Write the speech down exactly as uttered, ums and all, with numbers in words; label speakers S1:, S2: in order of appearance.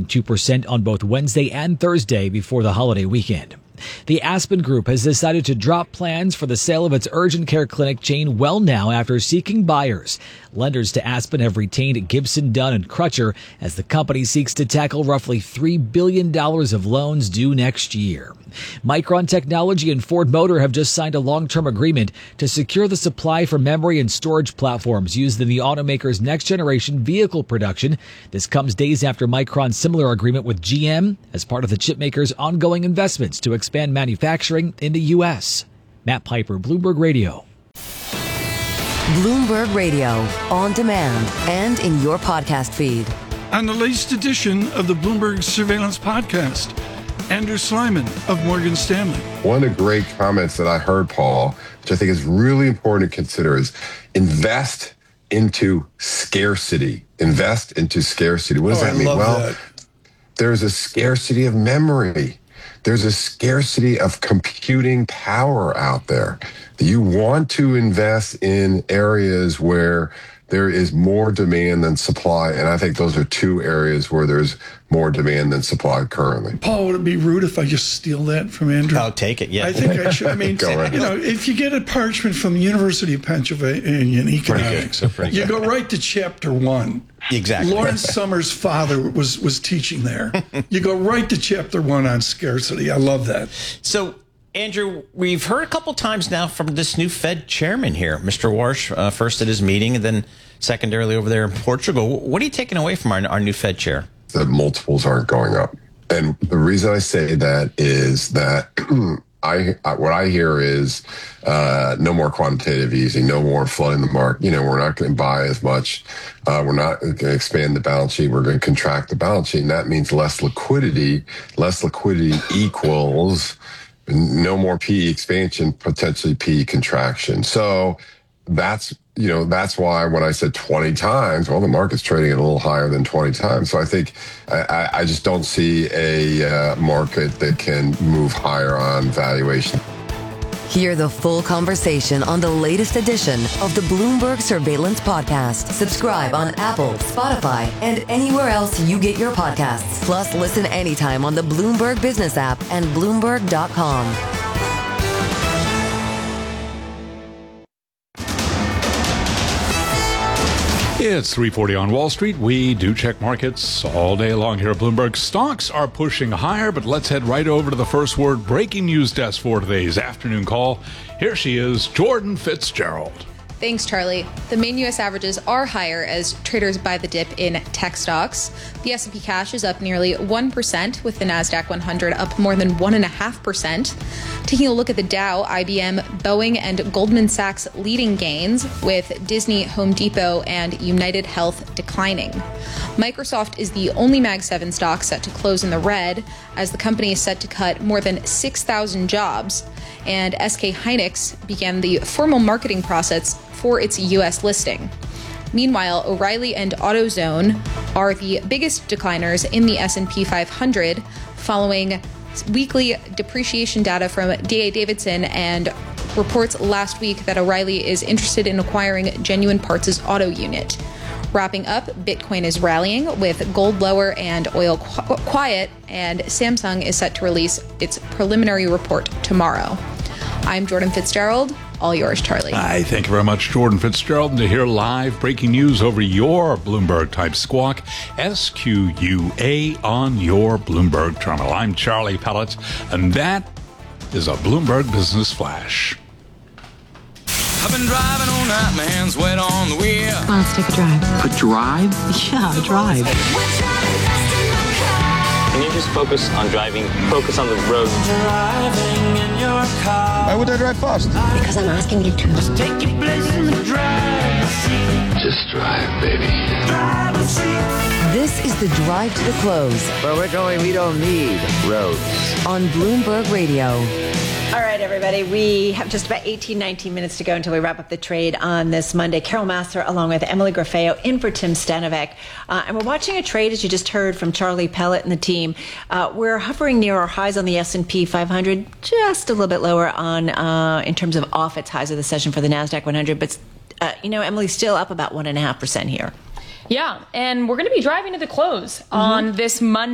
S1: two percent on both Wednesday and Thursday before the holiday weekend. The Aspen Group has decided to drop plans for the sale of its urgent care clinic chain WellNow after seeking buyers. Lenders to Aspen have retained Gibson, Dunn and Crutcher as the company seeks to tackle roughly three billion dollars of loans due next year. Micron Technology and Ford Motor have just signed a long-term agreement to secure the supply for memory and storage platforms used in the automaker's next-generation vehicle production. This comes days after Micron's similar agreement with G M as part of the chipmaker's ongoing investments to expand manufacturing in the U S. Matt Piper, Bloomberg Radio.
S2: Bloomberg Radio, on demand and in your podcast feed.
S3: On the latest edition of the Bloomberg Surveillance Podcast, Andrew Slyman of Morgan Stanley.
S4: One of the great comments that I heard, Paul, which I think is really important to consider, is invest into scarcity. Invest into scarcity. What does
S3: oh,
S4: that
S3: I
S4: mean?
S3: Love
S4: well,
S3: that.
S4: There's a scarcity of memory. There's a scarcity of computing power out there. You want to invest in areas where there is more demand than supply, and I think those are two areas where there's more demand than supply currently.
S3: Paul, would it be rude if I just steal that from Andrew?
S5: I'll take it, yeah.
S3: I think I should. I mean,
S4: Go ahead.
S3: you know, if you get a parchment from the University of Pennsylvania in economics,
S5: Pretty good. Pretty
S3: you
S5: good.
S3: go right to chapter one.
S5: Exactly.
S3: Lawrence Summers' father was, was teaching there. You go right to chapter one on scarcity. I love that.
S5: So, Andrew, we've heard a couple times now from this new Fed chairman here, Mister Warsh, uh, first at his meeting and then secondarily over there in Portugal. What are you taking away from our, our new Fed chair?
S4: The multiples aren't going up. And the reason I say that is that I, I what I hear is uh, no more quantitative easing, no more flooding the market. You know, we're not going to buy as much. Uh, we're not going to expand the balance sheet. We're going to contract the balance sheet. And that means less liquidity. Less liquidity equals no more P E expansion, potentially P E contraction. So that's, you know, that's why when I said twenty times, well, the market's trading at a little higher than twenty times. So I think I, I just don't see a uh, market that can move higher on valuation.
S2: Hear the full conversation on the latest edition of the Bloomberg Surveillance Podcast. Subscribe on Apple, Spotify, and anywhere else you get your podcasts. Plus, listen anytime on the Bloomberg Business app and Bloomberg dot com.
S6: It's three forty on Wall Street. We do check markets all day long here at Bloomberg. Stocks are pushing higher, but let's head right over to the first word breaking news desk for today's afternoon call. Here she is, Jordan Fitzgerald.
S7: Thanks, Charlie. The main U S averages are higher as traders buy the dip in tech stocks. The S and P cash is up nearly one percent, with the NASDAQ one hundred up more than one point five percent. Taking a look at the Dow, I B M, Boeing, and Goldman Sachs leading gains, with Disney, Home Depot, and United Health declining. Microsoft is the only Mag seven stock set to close in the red, as the company is set to cut more than six thousand jobs. And S K Hynix began the formal marketing process for its U S listing. Meanwhile, O'Reilly and AutoZone are the biggest decliners in the S and P five hundred, following weekly depreciation data from D A Davidson and reports last week that O'Reilly is interested in acquiring Genuine Parts' auto unit. Wrapping up, Bitcoin is rallying with gold lower and oil qu- quiet, and Samsung is set to release its preliminary report tomorrow. I'm Jordan Fitzgerald. All yours, Charlie.
S6: Hi, thank you very much, Jordan Fitzgerald. And to hear live breaking news over your Bloomberg-type squawk, S Q U A on your Bloomberg terminal. I'm Charlie Pellet, and that is a Bloomberg Business Flash.
S8: I've been driving all night, my hands wet on the wheel.
S9: Come on, let's take a drive.
S10: A drive?
S9: Yeah, a drive.
S11: Can you just focus on driving? Focus on the road.
S8: Driving in your car.
S12: Why would I drive fast?
S9: Because I'm asking you to.
S8: Just take your place in the driver's seat.
S4: Just drive, baby.
S8: Driver's seat.
S2: This is the Drive to the Close
S10: Where we're going, we don't need roads.
S2: on Bloomberg Radio.
S13: All right, everybody, we have just about eighteen, nineteen minutes to go until we wrap up the trade on this Monday. Carol Massar, along with Emily Grafeo, in for Tim Stanovic. Uh, and we're watching a trade, as you just heard from Charlie Pellet and the team. Uh, we're hovering near our highs on the S and P five hundred, just a little bit lower on uh, in terms of off its highs of the session for the NASDAQ one hundred. But, uh, you know, Emily's still up about one point five percent here.
S14: Yeah, and we're going to be driving to the close mm-hmm. on this Monday.